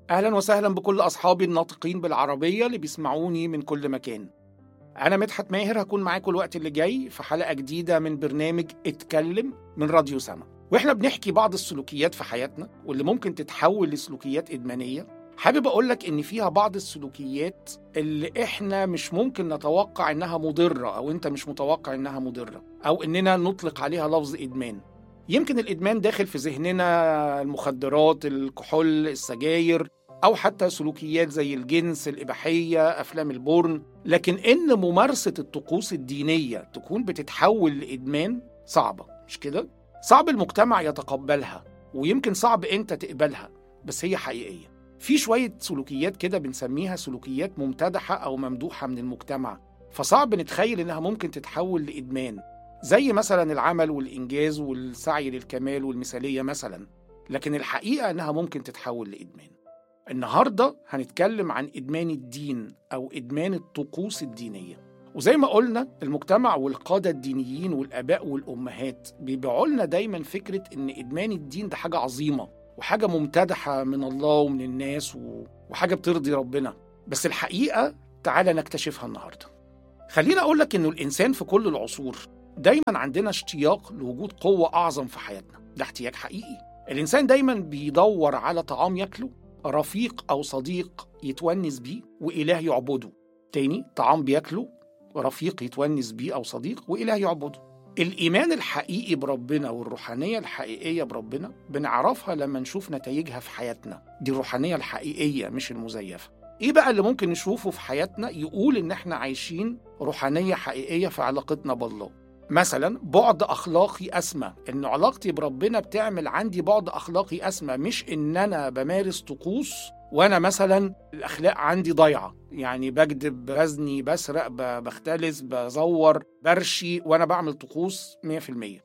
أهلا وسهلا بكل أصحابي الناطقين بالعربية اللي بيسمعوني من كل مكان. أنا مدحت ماهر، هكون معاكم الوقت اللي جاي في حلقة جديدة من برنامج اتكلم من راديو سما. وإحنا بنحكي بعض السلوكيات في حياتنا واللي ممكن تتحول لسلوكيات إدمانية. حابب أقولك إن فيها بعض السلوكيات اللي إحنا مش ممكن نتوقع إنها مضرة، أو أنت مش متوقع إنها مضرة، أو إننا نطلق عليها لفظ إدمان. يمكن الإدمان داخل في ذهننا المخدرات، الكحول، السجاير، أو حتى سلوكيات زي الجنس، الإباحية، أفلام البورن. لكن إن ممارسة الطقوس الدينية تكون بتتحول لإدمان صعبة، مش كده؟ صعب المجتمع يتقبلها، ويمكن صعب أنت تقبلها، بس هي حقيقية. في شوية سلوكيات كده بنسميها سلوكيات ممتدحة أو ممدوحة من المجتمع، فصعب نتخيل إنها ممكن تتحول لإدمان، زي مثلا العمل والإنجاز والسعي للكمال والمثالية مثلا. لكن الحقيقة إنها ممكن تتحول لإدمان. النهاردة هنتكلم عن إدمان الدين أو إدمان الطقوس الدينية. وزي ما قلنا، المجتمع والقادة الدينيين والآباء والأمهات بيبيعوا لنا دايما فكرة إن إدمان الدين ده حاجة عظيمة وحاجة ممتدحة من الله ومن الناس وحاجة بترضي ربنا. بس الحقيقة تعالى نكتشفها النهاردة. خلينا أقولك إنه الإنسان في كل العصور دايما عندنا اشتياق لوجود قوة أعظم في حياتنا. ده احتياج حقيقي. الإنسان دايما بيدور على طعام يأكله، رفيق أو صديق يتونس بيه، وإله يعبده. تاني، طعام بيأكله، رفيق يتونس بيه أو صديق، وإله يعبده. الإيمان الحقيقي بربنا والروحانية الحقيقية بربنا بنعرفها لما نشوف نتائجها في حياتنا. دي الروحانية الحقيقية مش المزيفة. إيه بقى اللي ممكن نشوفه في حياتنا يقول إن إحنا عايشين روحانية حقيقية في علاقتنا بالله؟ مثلا بعد أخلاقي أسمى، إن علاقتي بربنا بتعمل عندي بعد أخلاقي أسمى، مش إن أنا بمارس طقوس وأنا مثلا الأخلاق عندي ضايعة، يعني بكذب، بزني، بسرق، بختلس، بزور، برشي، وأنا بعمل طقوس 100%.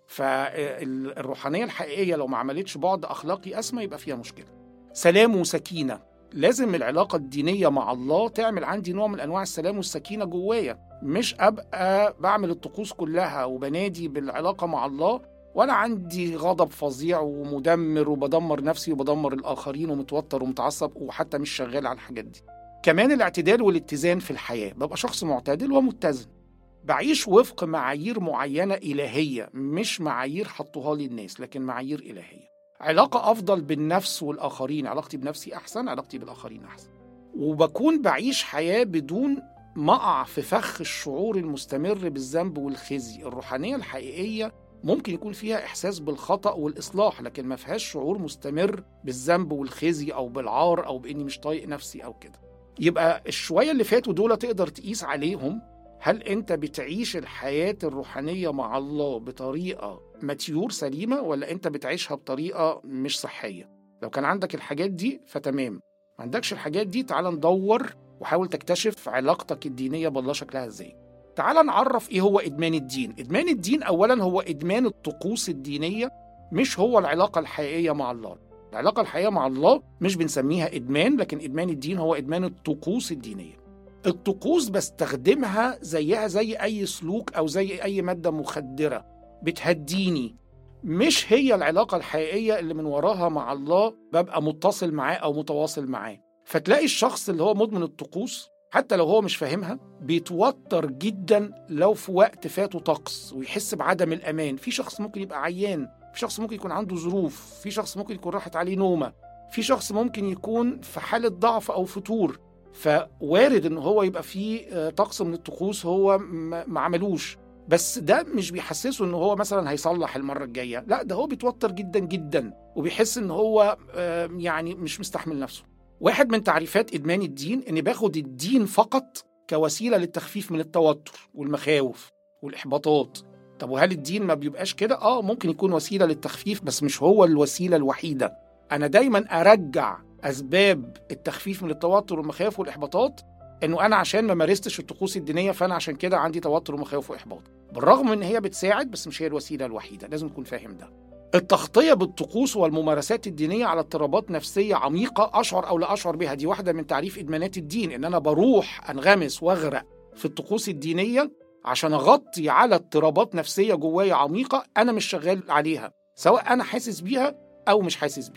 فالروحانية الحقيقية لو ما عملتش بعد أخلاقي أسمى يبقى فيها مشكلة. سلام وسكينة، لازم العلاقة الدينية مع الله تعمل عندي نوع من أنواع السلام والسكينة جوايا، مش أبقى بعمل الطقوس كلها وبنادي بالعلاقة مع الله وأنا عندي غضب فظيع ومدمر وبدمر نفسي وبدمر الآخرين ومتوتر ومتعصب وحتى مش شغال على الحاجات دي. كمان الاعتدال والاتزان في الحياة، ببقى شخص معتدل ومتزن، بعيش وفق معايير معينة إلهية، مش معايير حطوها لي الناس لكن معايير إلهية. علاقة أفضل بالنفس والآخرين، علاقتي بنفسي أحسن، علاقتي بالآخرين أحسن. وبكون بعيش حياة بدون ما أقع في فخ الشعور المستمر بالذنب والخزي. الروحانية الحقيقية ممكن يكون فيها إحساس بالخطأ والإصلاح، لكن ما فيهاش شعور مستمر بالذنب والخزي أو بالعار أو بإني مش طايق نفسي أو كده. يبقى الشوية اللي فاتوا دول تقدر تقيس عليهم هل أنت بتعيش الحياة الروحانية مع الله بطريقة ماتيور سليمة، ولا أنت بتعيشها بطريقة مش صحية. لو كان عندك الحاجات دي فتمام، ما عندكش الحاجات دي تعال ندور وحاول تكتشف علاقتك الدينية بالله شكلها إزاي. تعال نعرف إيه هو إدمان الدين. إدمان الدين أولا هو إدمان الطقوس الدينية، مش هو العلاقة الحقيقية مع الله. العلاقة الحقيقية مع الله مش بنسميها إدمان، لكن إدمان الدين هو إدمان الطقوس الدينية. الطقوس بستخدمها زيها زي أي سلوك أو زي أي مادة مخدرة بتهديني، مش هي العلاقة الحقيقية اللي من وراها مع الله ببقى متصل معاه أو متواصل معاه. فتلاقي الشخص اللي هو مدمن الطقوس حتى لو هو مش فاهمها بيتوتر جدا لو في وقت فاته طقس ويحس بعدم الأمان. في شخص ممكن يبقى عيان، في شخص ممكن يكون عنده ظروف، في شخص ممكن يكون راحت عليه نومة، في شخص ممكن يكون في حالة ضعف أو فتور، فوارد إن هو يبقى فيه طقس من الطقوس هو ما عملوش. بس ده مش بيحسسه إن هو مثلا هيصلح المرة الجاية، لا، ده هو بيتوتر جدا جدا وبيحس إن هو يعني مش مستحمل نفسه. واحد من تعريفات إدمان الدين إن باخد الدين فقط كوسيلة للتخفيف من التوتر والمخاوف والإحباطات. طب وهل الدين ما بيبقاش كده؟ ممكن يكون وسيلة للتخفيف بس مش هو الوسيلة الوحيدة. أنا دايما أرجع أسباب التخفيف من التوتر والمخاوف والإحباطات إنه أنا عشان ما مارستش الطقوس الدينية فأنا عشان كده عندي توتر ومخاوف وإحباط، بالرغم إن هي بتساعد بس مش هي الوسيلة الوحيدة. لازم تكون فاهم ده. التغطية بالطقوس والممارسات الدينية على اضطرابات نفسية عميقة أشعر أو لا أشعر بها، دي واحدة من تعريف إدمانات الدين، إن أنا بروح أنغمس وأغرق في الطقوس الدينية عشان أغطي على اضطرابات نفسية جوايا عميقة أنا مش شغال عليها، سواء أنا حاسس بيها أو مش حاسس بيها.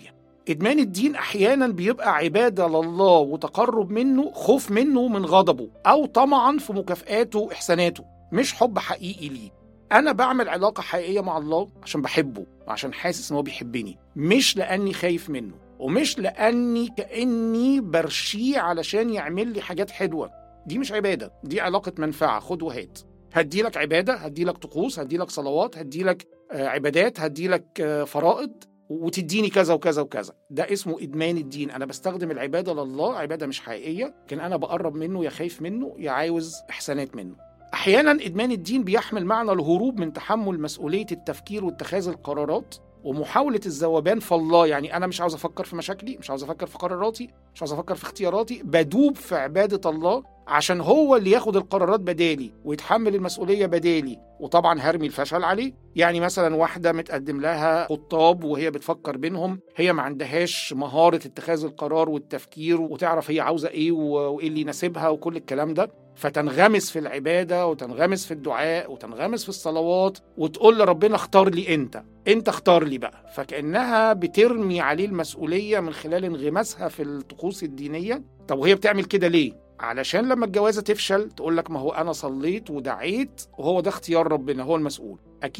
إدمان الدين أحيانا بيبقى عبادة لله وتقرب منه، خوف منه من غضبه، أو طمعا في مكافآته وإحساناته، مش حب حقيقي ليه. أنا بعمل علاقة حقيقية مع الله عشان بحبه وعشان حاسس إن هو بيحبني، مش لأني خايف منه، ومش لأني كأني برشيه علشان يعمل لي حاجات حلوة. دي مش عبادة، دي علاقة منفعة، خد وهات. هديلك عبادة، هديلك طقوس، هديلك صلوات، هديلك عبادات، هديلك فرائض، وتديني كذا وكذا وكذا. ده اسمه إدمان الدين. أنا بستخدم العبادة لله، عبادة مش حقيقية، لكن أنا بقرب منه يا خايف منه يا عاوز إحسانات منه. أحيانا إدمان الدين بيحمل معنى الهروب من تحمل مسؤولية التفكير واتخاذ القرارات ومحاولة الذوبان في الله. يعني أنا مش عاوز أفكر في مشاكلي، مش عاوز أفكر في قراراتي، مش عاوز أفكر في اختياراتي، بدوب في عبادة الله عشان هو اللي ياخد القرارات بدالي ويتحمل المسؤولية بدالي، وطبعا هرمي الفشل عليه. يعني مثلا واحدة متقدم لها خطاب وهي بتفكر بينهم، هي ما عندهاش مهارة اتخاذ القرار والتفكير وتعرف هي عاوزة ايه وايه اللي يناسبها وكل الكلام ده، فتنغمس في العبادة وتنغمس في الدعاء وتنغمس في الصلوات وتقول لربنا اختار لي انت اختار لي بقى. فكأنها بترمي عليه المسؤولية من خلال انغماسها في الطقوس الدينية. طب وهي بتعمل كده ليه؟ علشان لما الجوازة تفشل تقول لك ما هو أنا صليت ودعيت وهو ده اختيار ربنا، هو المسؤول.